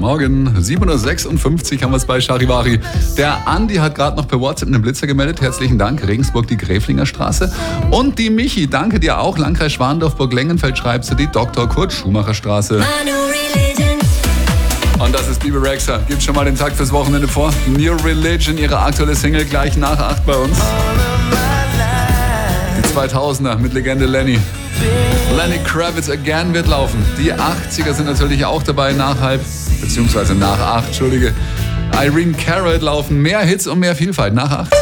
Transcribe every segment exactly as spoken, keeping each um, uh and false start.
Morgen. sieben Uhr sechsundfünfzig haben wir es bei Charivari. Der Andi hat gerade noch per WhatsApp einen Blitzer gemeldet. Herzlichen Dank. Regensburg, die Gräflinger Straße. Und die Michi, danke dir auch. Landkreis Schwandorf-Burg-Lengenfeld schreibst du die Doktor Kurt Schumacher Straße. Und das ist Bibi Rexha. Gibt schon mal den Tag fürs Wochenende vor. New Religion, ihre aktuelle Single, gleich nach acht bei uns. Die zweitausender mit Legende Lenny. Lenny Kravitz Again wird laufen. Die achtziger sind natürlich auch dabei nach halb, beziehungsweise nach acht, Entschuldige. Irene Cara laufen. Mehr Hits und mehr Vielfalt nach acht.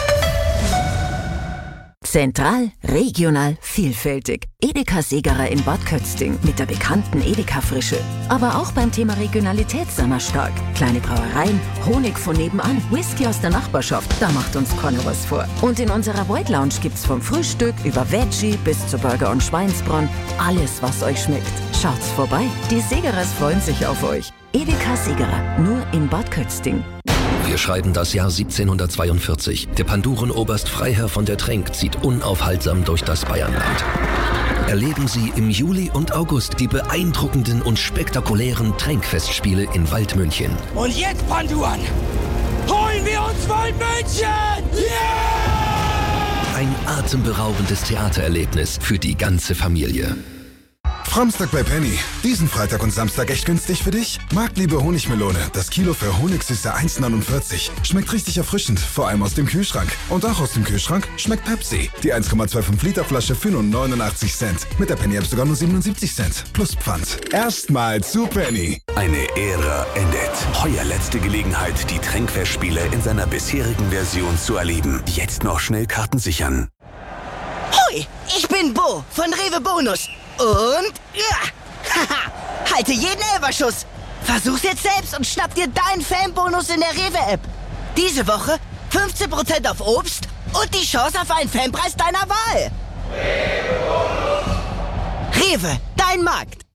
Zentral, regional, vielfältig. Edeka Segerer in Bad Kötzting mit der bekannten Edeka-Frische. Aber auch beim Thema Regionalität sind wir stark. Kleine Brauereien, Honig von nebenan, Whisky aus der Nachbarschaft, da macht uns keiner was vor. Und in unserer White Lounge gibt's vom Frühstück über Veggie bis zu Burger und Schweinsbraten alles, was euch schmeckt. Schaut's vorbei, die Segerers freuen sich auf euch. Edeka Segerer, nur in Bad Kötzting. Wir schreiben das Jahr siebzehnhundertzweiundvierzig. Der Pandurenoberst Freiherr von der Trenck zieht unaufhaltsam durch das Bayernland. Erleben Sie im Juli und August die beeindruckenden und spektakulären Trenck-Festspiele in Waldmünchen. Und jetzt, Panduren, holen wir uns Waldmünchen! Yeah! Ein atemberaubendes Theatererlebnis für die ganze Familie. Framstag bei Penny. Diesen Freitag und Samstag echt günstig für dich? Marktliebe Honigmelone. Das Kilo für Honigsüße eins neunundvierzig. Schmeckt richtig erfrischend, vor allem aus dem Kühlschrank. Und auch aus dem Kühlschrank schmeckt Pepsi. Die eins Komma fünfundzwanzig Liter Flasche für nur neunundachtzig Cent. Mit der Penny App sogar nur siebenundsiebzig Cent. Plus Pfand. Erstmal zu Penny. Eine Ära endet. Heuer letzte Gelegenheit, die Trenck-Festspiele in seiner bisherigen Version zu erleben. Jetzt noch schnell Karten sichern. Hoi, ich bin Bo von Rewe Bonus. Und, ja, haha, halte jeden Elberschuss. Versuch's jetzt selbst und schnapp dir deinen Fanbonus in der Rewe-App. Diese Woche fünfzehn Prozent auf Obst und die Chance auf einen Fanpreis deiner Wahl. Rewe, dein Markt.